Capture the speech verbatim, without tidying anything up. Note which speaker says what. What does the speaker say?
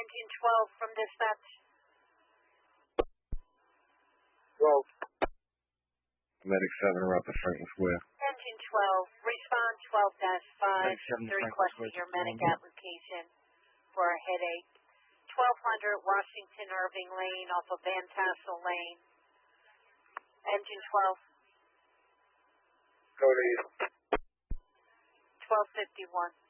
Speaker 1: Engine twelve from dispatch.
Speaker 2: twelve.
Speaker 3: Medic seven, we're up at Franklin Square.
Speaker 1: Engine twelve, respond twelve dash five.
Speaker 3: Medic seven,
Speaker 1: The
Speaker 3: Franklin
Speaker 1: request
Speaker 3: Square,
Speaker 1: is your
Speaker 3: Tacoma.
Speaker 1: medic application for a headache. twelve hundred Washington Irving Lane off of Van Tassel Lane. Engine twelve.
Speaker 2: Cody.
Speaker 1: twelve fifty-one.